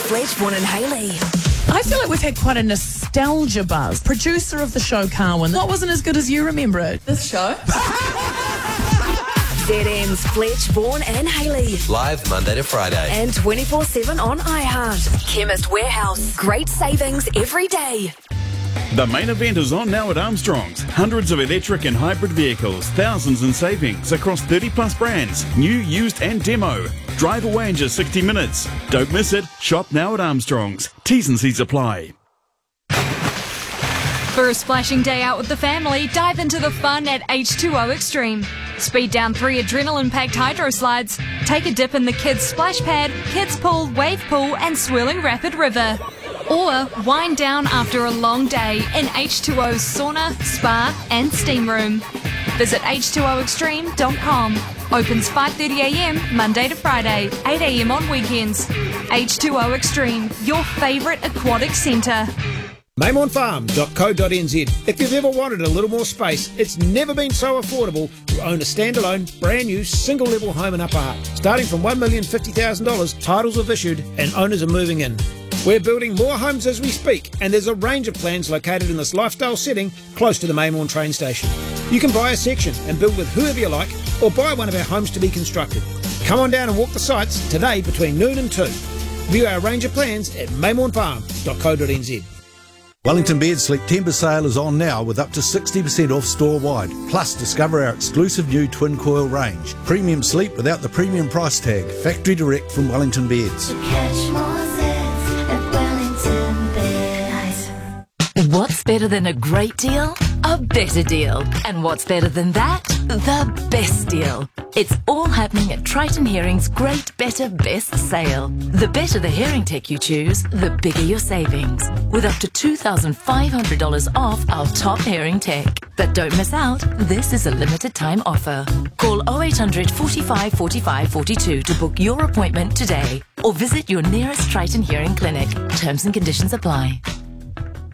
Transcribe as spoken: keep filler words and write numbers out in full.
Fletchborn and Hayley. I feel like we've had quite a nostalgia buzz. Producer of the show, Carwyn. What wasn't as good as you remember it? This show? Z M's Fletchborn and Hayley. Live Monday to Friday. And twenty-four seven on iHeart. Chemist Warehouse. Great savings every day. The main event is on now at Armstrong's. Hundreds of electric and hybrid vehicles, thousands in savings across thirty plus brands, new, used and demo. Drive away in just sixty minutes. Don't miss it. Shop now at Armstrong's. T's and C's apply. For a splashing day out with the family, dive into the fun at H two O Extreme. Speed down three adrenaline-packed hydro slides, take a dip in the kids' splash pad, kids' pool, wave pool and swirling rapid river. Or wind down after a long day in H two O's sauna, spa and steam room. Visit H two O extreme dot com. Opens five thirty a m Monday to Friday, eight a m on weekends. H two O Extreme, your favourite aquatic centre. Maymorn Farm dot co dot n z. If you've ever wanted a little more space, it's never been so affordable to own a standalone, brand new, single level home in Upper Hutt. Starting from one million fifty thousand dollars, titles have issued and owners are moving in. We're building more homes as we speak, and there's a range of plans located in this lifestyle setting close to the Maymorn train station. You can buy a section and build with whoever you like, or buy one of our homes to be constructed. Come on down and walk the sites today between noon and two. View our range of plans at Maymorn Farm dot co dot n z. Wellington Bed Sleep Timber Sale is on now with up to sixty percent off store-wide. Plus, discover our exclusive new twin coil range. Premium sleep without the premium price tag. Factory direct from Wellington Beds. Catch more sets at Wellington Beds. What's better than a great deal? A better deal. And what's better than that? The best deal. It's all happening at Triton Hearing's Great Better Best Sale. The better the hearing tech you choose, the bigger your savings. With up to two thousand five hundred dollars off our top hearing tech. But don't miss out, this is a limited time offer. Call oh eight hundred, forty-five, forty-five, forty-two to book your appointment today. Or visit your nearest Triton Hearing clinic. Terms and conditions apply.